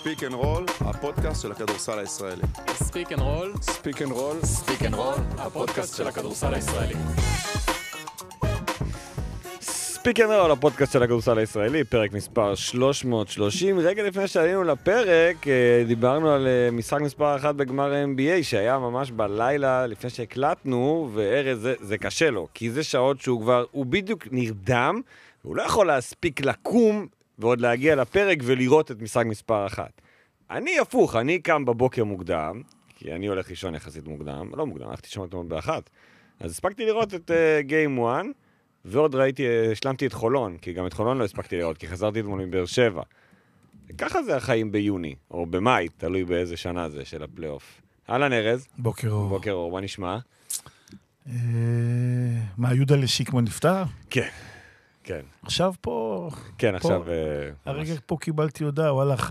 ספיק אנד רול, הפודקאסט של הכדורסל הישראלי. ספיק אנד רול, ספיק אנד רול, ספיק אנד רול, הפודקאסט של הכדורסל הישראלי. ספיק אנד רול, הפודקאסט של הכדורסל הישראלי, פרק מספר 330. רגע לפני שעלינו לפרק, דיברנו על משחק מספר 1 בגמר NBA, שהיה ממש בלילה לפני שהקלטנו, וארז זה קשה לו, כי זה שעות הוא בדיוק נרדם, והוא לא יכול להספיק לקום, ועוד להגיע לפרק ולראות את משחק מספר 1. אני הפוך, אני קם בבוקר מוקדם, כי אני הולך לישון יחסית מוקדם, לא מוקדם, הלכתי לישון אתמול באחת. אז הספקתי לראות את Game 1, ועוד השלמתי את חולון, כי גם את חולון לא הספקתי לראות, כי חזרתי אתמול מבאר שבע. ככה זה החיים ביוני, או במאי, תלוי באיזה שנה זה של הפלייאוף. אהלן ארז. בוקר אור. בוקר אור, מה נשמע? מה, יהודה לשיקמן נפטר? כן, כן. עכשיו פה... כן, עכשיו... הרגע פה קיבלתי הודעה, הוא הלך...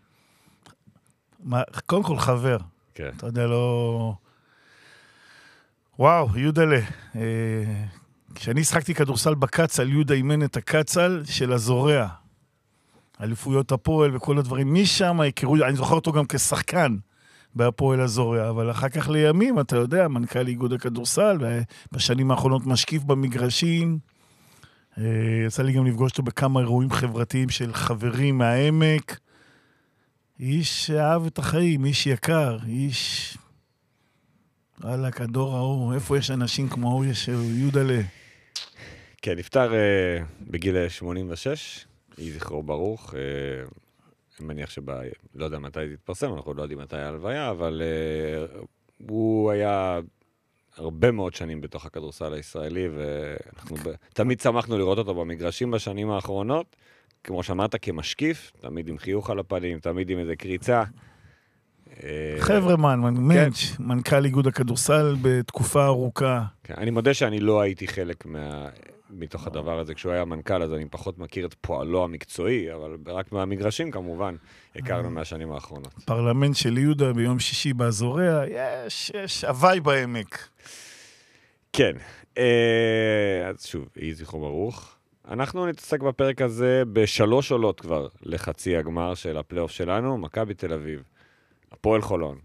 קודם כל חבר. כן. אתה יודע, לא... וואו, יהודה כשאני שחקתי כדורסל בקצל, יהודה אימן את הקצל של הזורע. אליפויות הפועל וכל הדברים. משם הכירו, אני זוכר אותו גם כשחקן בהפועל הזורע, אבל אחר כך לימים, אתה יודע, מנכ"ל איגוד הכדורסל, בשנים האחרונות משקיף במגרשים. יצא לי גם לפגוש אותו בכמה אירועים חברתיים של חברים מהעמק. איש אהב את החיים, איש יקר, איש... וואלה, כדור ההוא, איפה יש אנשים כמו ההוא, יש יהודה כן, נפטר בגיל 86, יהי זכרו ברוך. אני מניח לא יודע מתי זה התפרסם, אנחנו לא יודעים מתי ההלוויה, אבל הוא היה הרבה מאוד שנים בתוך הכדורסל הישראלי, ואנחנו תמיד שמחנו לראות אותו במגרשים בשנים האחרונות, כמו שאמרת, כמשקיף, תמיד עם חיוך על הפנים, תמיד עם איזה קריצה. חברמן, מנץ', מנכ"ל איגוד הכדורסל בתקופה ארוכה. אני מודה שאני לא הייתי חלק מתוך הדבר הזה. כשהוא היה מנכ"ל, אז אני פחות מכיר את פועלו המקצועי, אבל רק מהמגרשים כמובן, הכרנו מהשנים האחרונות. פרלמנט של יהודה ביום שישי באזוריה, יש הוואי בעמק. כן. אז שוב, יהי זכרו ברוך. אנחנו נתעסק בפרק הזה בשלוש עולות כבר לחצי הגמר של הפלייאוף שלנו, מכבי תל אביב, הפועל חולון,